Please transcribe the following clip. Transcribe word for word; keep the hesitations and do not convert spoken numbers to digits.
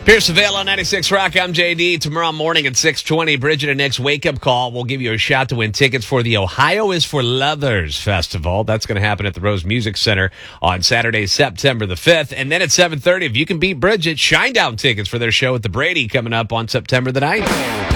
Pierce Avail on ninety-six Rock. I'm J D. Tomorrow morning at six twenty, Bridget and Nick's Wake Up Call. We'll give you a shot to win tickets for the Ohio is for Leathers Festival. That's going to happen at the Rose Music Center on Saturday, September the fifth. And then at seven thirty, if you can beat Bridget, Shinedown tickets for their show at the Brady coming up on September the ninth.